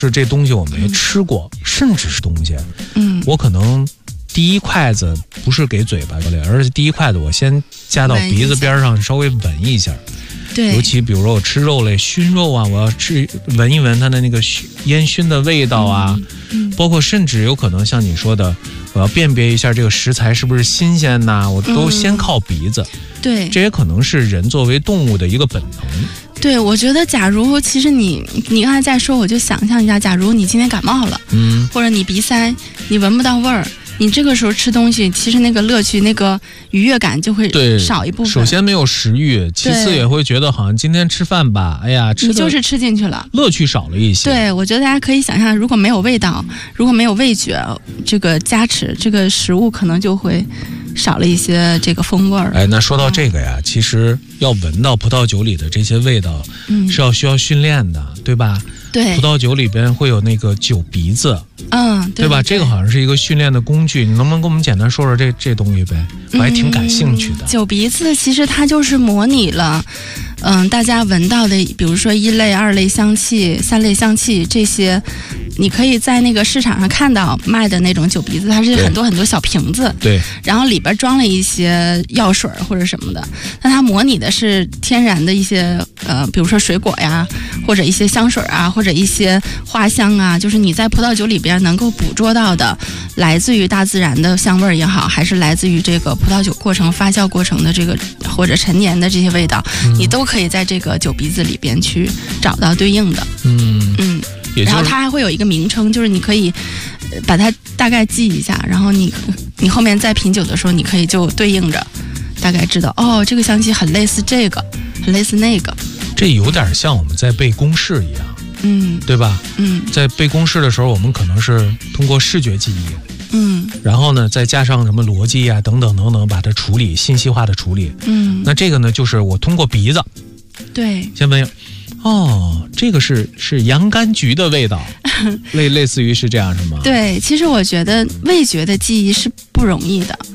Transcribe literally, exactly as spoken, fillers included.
是这东西我没吃过，嗯、甚至是东西， 嗯， 我可能第一筷子不是给嘴巴里，而是第一筷子我先夹到鼻子边上，稍微闻一下。 对， 尤其比如说我吃肉类熏肉啊，我要吃闻一闻它的那个烟熏的味道啊， 嗯嗯、 包括甚至有可能像你说的，我要辨别一下这个食材是不是新鲜呐、啊，我都先靠鼻子。 嗯、对， 这也可能是人作为动物的一个本能。 对，我觉得假如其实你你刚才在说，我就想象一下，假如你今天感冒了， 嗯， 或者你鼻塞，你闻不到味儿。你这个时候吃东西，其实那个乐趣、那个愉悦感就会少一部分。 首先没有食欲，其次也会觉得好像今天吃饭吧，哎呀，吃你就是吃进去了， 乐趣少了一些。 对，我觉得大家可以想象，如果没有味道，如果没有味觉这个加持，这个食物可能就会少了一些这个风味儿。 哎，那说到这个呀，嗯、其实要闻到葡萄酒里的这些味道， 嗯， 是要需要训练的，对吧？ 对， 葡萄酒里边会有那个酒鼻子， 嗯，对, 对吧？ 对这个好像是一个训练的工具，你能不能跟我们简单说说这这东西呗？我还挺感兴趣的。 嗯、酒鼻子其实它就是模拟了，嗯，大家闻到的，比如说一类、二类香气、三类香气这些，你可以在那个市场上看到卖的那种酒鼻子，它是很多很多小瓶子， 对， 然后里边装了一些药水或者什么的，那它模拟的是天然的一些呃，比如说水果呀，或者一些香水啊，或者一些花香啊，就是你在葡萄酒里边能够捕捉到的，来自于大自然的香味也好，还是来自于这个葡萄酒过程发酵过程的这个或者陈年的这些味道，嗯、你都可以在这个酒鼻子里边去找到对应的。 嗯嗯，然后它还会有一个名称，就是你可以把它大概记一下，然后你你后面再品酒的时候，你可以就对应着，大概知道哦，这个香气很类似这个，很类似那个。 这有点像我们在背公式一样， 嗯， 对吧？ 嗯， 在背公式的时候，我们可能是通过视觉记忆， 嗯， 然后呢，再加上什么逻辑啊等等等等，把它处理信息化的处理。 嗯， 那这个呢，就是我通过鼻子， 对， 先闻，哦，这个是是洋甘菊的味道，类类似于是这样是吗？ 对，其实我觉得味觉的记忆是不容易的。